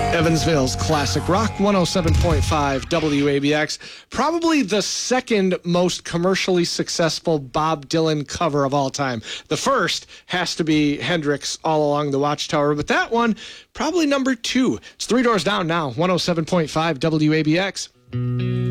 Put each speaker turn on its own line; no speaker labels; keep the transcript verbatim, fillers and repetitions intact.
Evansville's classic rock, one oh seven point five W A B X. Probably the second most commercially successful Bob Dylan cover of all time. The first has to be Hendrix, All Along the Watchtower, but that one, probably number two. It's Three Doors Down now, one oh seven point five W A B X.